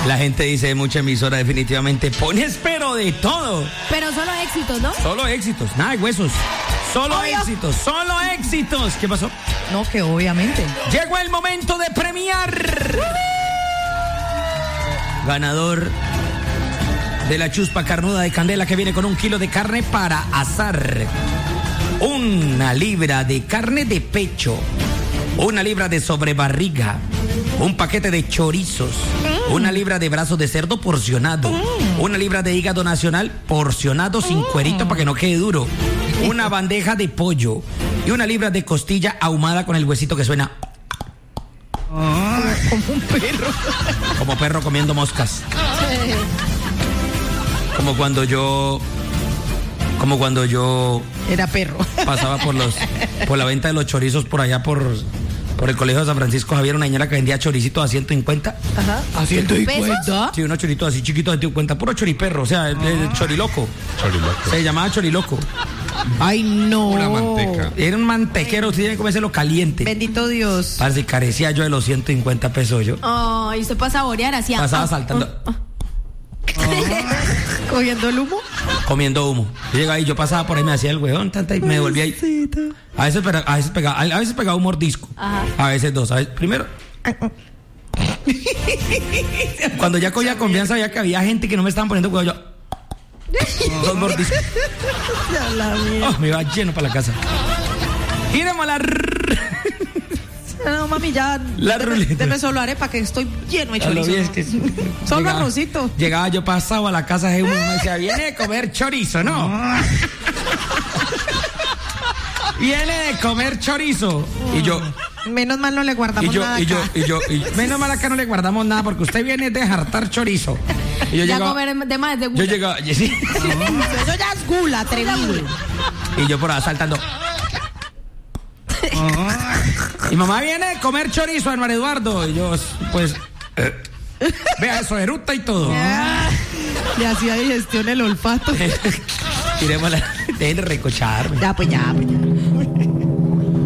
La gente dice, mucha emisora definitivamente pones pero de todo. Pero solo éxitos, ¿no? Solo éxitos, nada de huesos. Solo éxitos, solo éxitos. ¿Qué pasó? No, que obviamente. Llegó el momento de premiar. Ganador de la chuspa carnuda de Candela, que viene con 1 kilo de carne para asar, 1 libra de carne de pecho, 1 libra de sobrebarriga, un paquete de chorizos, 1 libra de brazos de cerdo porcionado, 1 libra de hígado nacional porcionado sin cuerito para que no quede duro, 1 bandeja de pollo y 1 libra de costilla ahumada con el huesito que suena Como un perro. como perro comiendo moscas. Como cuando yo Era perro. pasaba por la venta de los chorizos por allá por el colegio de San Francisco Javier, una señora que vendía choricitos a 150. Ajá. ¿A 150? Sí, unos choritos así chiquitos a 150, puro choriperro, o sea, el choriloco. Choriloco. Se llamaba choriloco. Ay, no. Una manteca. Era un mantequero, usted tiene que comérselo caliente. Bendito Dios. Parce, carecía yo de los 150 pesos yo. Ay, usted para saborear hacía. Pasaba saltando, Cogiendo el humo. comiendo humo. Yo llegaba ahí, yo pasaba por ahí, me hacía el huevón, tanta, y me devolvía ahí. A veces pegaba un mordisco. Ajá. A veces 2. A veces, primero. Cuando ya cogía confianza, sabía que había gente que no me estaban poniendo cuidado. Yo 2 mordiscos. Me iba lleno para la casa. Iremos a la. No, mami, ya. La ruleta. Deme solo arepa, que estoy lleno de A lo chorizo. bien es que Solo llegaba- arrocito. Llegaba yo pasado a la casa de uno y me decía, viene de comer chorizo, ¿no? Viene de comer chorizo. Y yo, Menos mal no le guardamos nada acá. menos mal acá no le guardamos nada porque usted viene de jartar chorizo. Y yo Ya llegaba, comer de más de yo gusto. llegaba, y sí. Eso ya es gula, atrevido. Y yo por ahí saltando. Y mamá viene de comer chorizo, hermano Eduardo. Y yo, pues, vea eso, eructa y todo. Le hacía digestión el olfato. Tiremos la. Dejen de recocharme. Ya, pues ya.